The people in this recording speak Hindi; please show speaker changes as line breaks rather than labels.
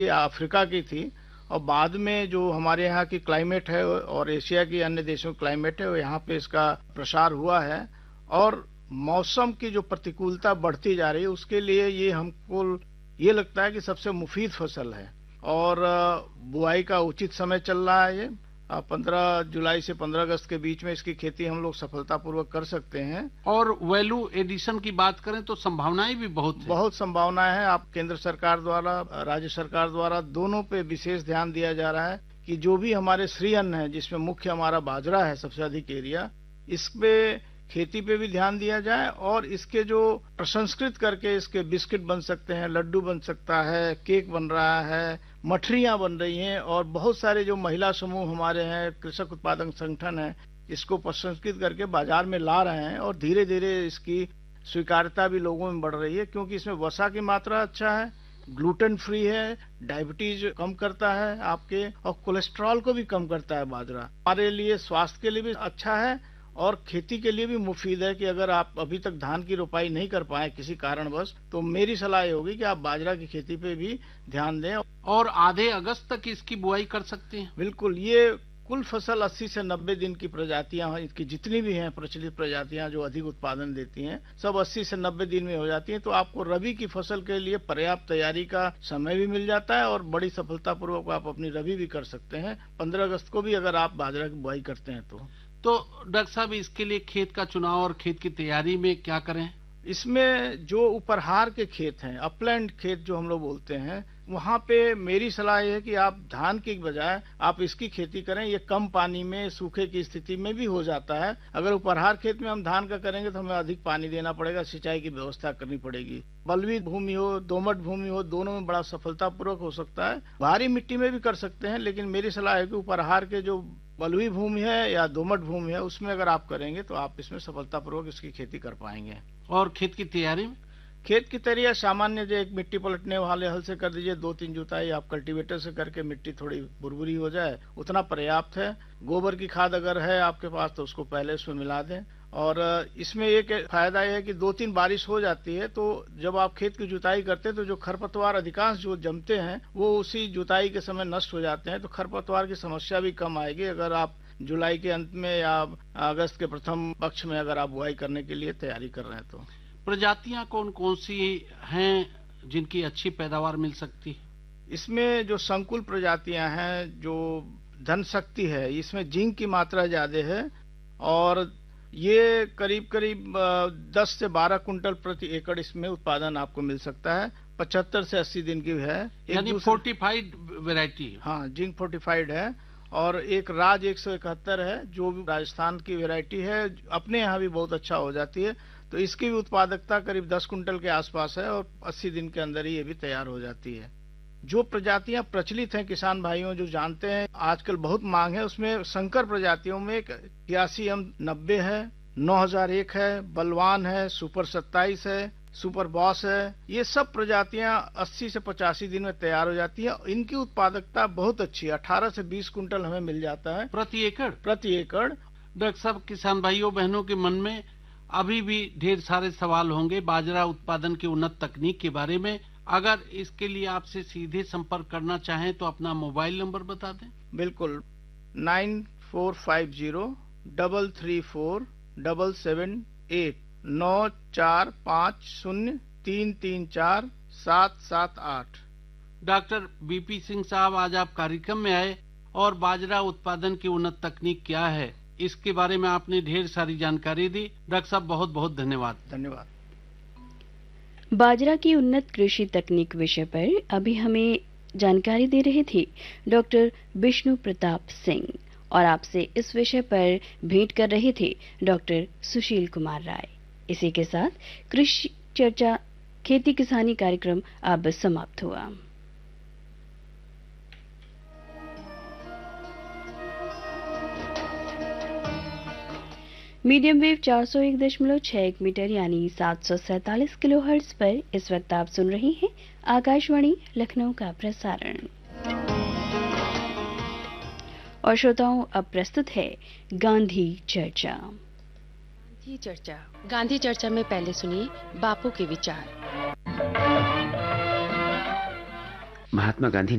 ये अफ्रीका की थी और बाद में जो हमारे यहाँ की क्लाइमेट है और एशिया की अन्य देशों की क्लाइमेट है, वो यहाँ पे इसका प्रसार हुआ है और मौसम की जो प्रतिकूलता बढ़ती जा रही है उसके लिए ये हमको ये लगता है कि सबसे मुफीद फसल है। और बुआई का उचित समय चल रहा है। ये 15 जुलाई से 15 अगस्त के बीच में इसकी खेती हम लोग सफलतापूर्वक कर सकते हैं।
और वैल्यू एडिशन की बात करें तो संभावनाएं भी बहुत
संभावनाएं हैं। आप केंद्र सरकार द्वारा, राज्य सरकार द्वारा दोनों पे विशेष ध्यान दिया जा रहा है कि जो भी हमारे श्री अन्न है, जिसमें मुख्य हमारा बाजरा है सबसे अधिक एरिया, इसपे खेती पे भी ध्यान दिया जाए और इसके जो प्रसंस्कृत करके इसके बिस्किट बन सकते हैं, लड्डू बन सकता है, केक बन रहा है, मठरियां बन रही हैं और बहुत सारे जो महिला समूह हमारे हैं, कृषक उत्पादक संगठन है, इसको प्रसंस्कृत करके बाजार में ला रहे हैं और धीरे धीरे इसकी स्वीकार्यता भी लोगों में बढ़ रही है क्योंकि इसमें वसा की मात्रा अच्छा है, ग्लूटेन फ्री है, डायबिटीज कम करता है आपके और कोलेस्ट्रॉल को भी कम करता है बाजरा। हमारे लिए स्वास्थ्य के लिए भी अच्छा है और खेती के लिए भी मुफीद है कि अगर आप अभी तक धान की रोपाई नहीं कर पाए किसी कारणवश, तो मेरी सलाह ये होगी कि आप बाजरा की खेती पे भी ध्यान दें।
और आधे अगस्त तक इसकी बुआई कर सकते हैं।
बिल्कुल, ये कुल फसल 80 से 90 दिन की प्रजातियां हैं, इसकी जितनी भी हैं प्रचलित प्रजातियां जो अधिक उत्पादन देती हैं, सब 80 से 90 दिन में हो जाती हैं। तो आपको रबी की फसल के लिए पर्याप्त तैयारी का समय भी मिल जाता है और बड़ी सफलतापूर्वक आप अपनी रबी भी कर सकते हैं 15 अगस्त को भी, अगर आप बाजरा की बुआई करते हैं
तो डॉक्टर साहब, इसके लिए खेत का चुनाव और खेत की तैयारी में क्या करें?
इसमें जो उपरहार के खेत हैं, अपलैंड खेत जो हम लोग बोलते हैं, वहां पे मेरी सलाह है कि आप धान की बजाय आप इसकी खेती करें। ये कम पानी में सूखे की स्थिति में भी हो जाता है। अगर उपरहार खेत में हम धान का करेंगे तो हमें अधिक पानी देना पड़ेगा, सिंचाई की व्यवस्था करनी पड़ेगी। बलुई भूमि हो, दोमट भूमि हो, दोनों में बड़ा सफलतापूर्वक हो सकता है। भारी मिट्टी में भी कर सकते हैं, लेकिन मेरी सलाह है कि उपरहार के जो बलुई भूमि है या दोमट भूमि है उसमें अगर आप करेंगे तो आप इसमें सफलतापूर्वक इसकी खेती कर पाएंगे।
और खेत की तैयारी में?
खेत की तैयारी सामान्य जो एक मिट्टी पलटने वाले हल से कर दीजिए, 2-3 जुताई आप कल्टीवेटर से करके मिट्टी थोड़ी बुरबुरी हो जाए, उतना पर्याप्त है। गोबर की खाद अगर है आपके पास तो उसको पहले उसमें मिला दें। और इसमें एक फायदा यह है कि 2-3 बारिश हो जाती है तो जब आप खेत की जुताई करते हैं तो जो खरपतवार अधिकांश जो जमते हैं वो उसी जुताई के समय नष्ट हो जाते हैं, तो खरपतवार की समस्या भी कम आएगी अगर आप जुलाई के अंत में या अगस्त के प्रथम पक्ष में अगर आप बुआई करने के लिए तैयारी कर रहे हैं। तो
प्रजातियां कौन कौन सी हैं जिनकी अच्छी पैदावार मिल सकती है?
इसमें जो संकुल प्रजातियां हैं, जो धन शक्ति है, इसमें जिंक की मात्रा ज्यादा है और ये करीब करीब 10 से 12 कुंटल प्रति एकड़ इसमें उत्पादन आपको मिल सकता है। 75 से 80 दिन की है,
यानी फोर्टिफाइड वैरायटी।
हाँ, जिंक फोर्टिफाइड है। और एक राज 171 है जो राजस्थान की वैरायटी है, अपने यहाँ भी बहुत अच्छा हो जाती है। तो इसकी भी उत्पादकता करीब 10 कुंटल के आसपास है और 80 दिन के अंदर ही ये भी तैयार हो जाती है। जो प्रजातियां प्रचलित हैं किसान भाइयों जो जानते हैं, आजकल बहुत मांग है, उसमें संकर प्रजातियों में 81M90 है, 9001 है, बलवान है, सुपर 27 है, सुपर बॉस है। ये सब प्रजातियां 80 से 85 दिन में तैयार हो जाती है। इनकी उत्पादकता बहुत अच्छी है, 18 से 20 कुंटल हमें मिल जाता है
प्रति एकड़।
डॉक्टर
साहब, किसान भाइयों बहनों के मन में अभी भी ढेर सारे सवाल होंगे बाजरा उत्पादन की उन्नत तकनीक के बारे में। अगर इसके लिए आपसे सीधे संपर्क करना चाहें तो अपना मोबाइल नंबर बता दें।
बिल्कुल, 9450334778 9450334778।
डॉक्टर बीपी सिंह साहब, आज आप कार्यक्रम में आए और बाजरा उत्पादन की उन्नत तकनीक क्या है इसके बारे में आपने ढेर सारी जानकारी दी। डॉक्टर साहब, बहुत बहुत धन्यवाद।
धन्यवाद।
बाजरा की उन्नत कृषि तकनीक विषय पर अभी हमें जानकारी दे रहे थे डॉक्टर विष्णु प्रताप सिंह और आपसे इस विषय पर भेंट कर रहे थे डॉक्टर सुशील कुमार राय। इसी के साथ कृषि चर्चा खेती किसानी कार्यक्रम अब समाप्त हुआ। मीडियम वेव 401.61 मीटर यानी 747 किलोहर्ट्ज पर इस वक्त आप सुन रहे हैं आकाशवाणी लखनऊ का प्रसारण। और श्रोताओं, अब प्रस्तुत है गांधी चर्चा।
गांधी चर्चा में पहले सुनिए बापू के विचार। महात्मा गांधी